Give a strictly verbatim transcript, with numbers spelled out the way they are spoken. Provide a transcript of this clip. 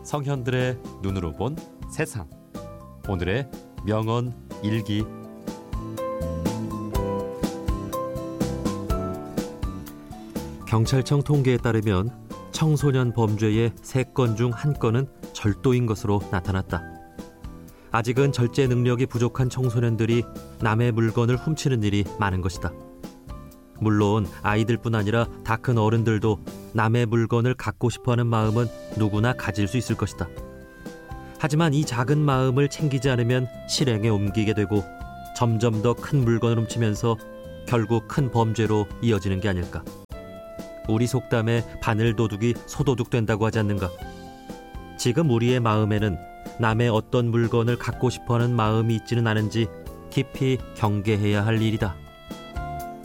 성현들의 눈으로 본 세상. 오늘의 명언 일기. 경찰청 통계에 따르면 청소년 범죄의 세 건 중 한 건은 절도인 것으로 나타났다. 아직은 절제 능력이 부족한 청소년들이 남의 물건을 훔치는 일이 많은 것이다. 물론 아이들뿐 아니라 다 큰 어른들도 남의 물건을 갖고 싶어하는 마음은 누구나 가질 수 있을 것이다. 하지만 이 작은 마음을 챙기지 않으면 실행에 옮기게 되고 점점 더 큰 물건을 훔치면서 결국 큰 범죄로 이어지는 게 아닐까. 우리 속담에 바늘 도둑이 소도둑 된다고 하지 않는가. 지금 우리의 마음에는 남의 어떤 물건을 갖고 싶어하는 마음이 있지는 않은지 깊이 경계해야 할 일이다.